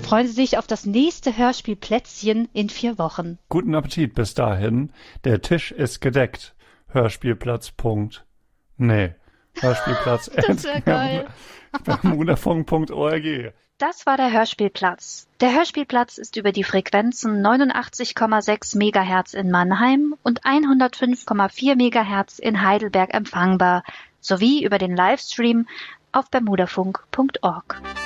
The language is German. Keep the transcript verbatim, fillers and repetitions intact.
Freuen Sie sich auf das nächste Hörspielplätzchen in vier Wochen. Guten Appetit bis dahin. Der Tisch ist gedeckt. Hörspielplatz. Punkt. Nee. Hörspielplatz. Das wäre geil. bermudafunk punkt org. Das war der Hörspielplatz. Der Hörspielplatz ist über die Frequenzen neunundachtzig Komma sechs Megahertz in Mannheim und hundertfünf Komma vier Megahertz in Heidelberg empfangbar, sowie über den Livestream auf bermudafunk punkt org.